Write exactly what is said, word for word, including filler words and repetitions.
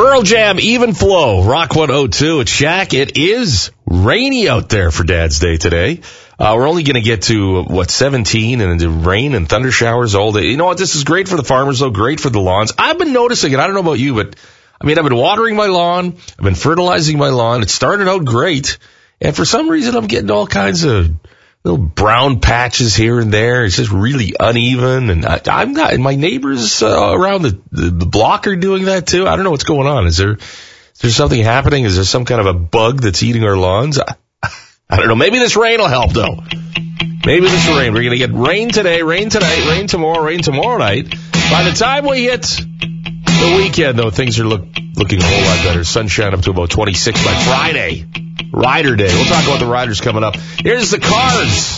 Pearl Jam, Even Flow, Rock one oh two. It's Shaq. It is rainy out there for Dad's Day today. Uh, we're only going to get to, what, seventeen, and the rain and thunder showers all day. You know what? This is great for the farmers, though, great for the lawns. I've been noticing it. I don't know about you, but, I mean, I've been watering my lawn. I've been fertilizing my lawn. It started out great. And for some reason, I'm getting all kinds of little brown patches here and there. It's just really uneven. And I, I'm not, and my neighbors uh, around the, the, the block are doing that too. I don't know what's going on. Is there, is there something happening? Is there some kind of a bug that's eating our lawns? I, I don't know. Maybe this rain will help, though. Maybe this rain. We're going to get rain today, rain tonight, rain tomorrow, rain tomorrow night. By the time we hit the weekend, though, things are look, looking a whole lot better. Sunshine up to about twenty-six by Friday. Rider Day. We'll talk about the riders coming up. Here's the Cars.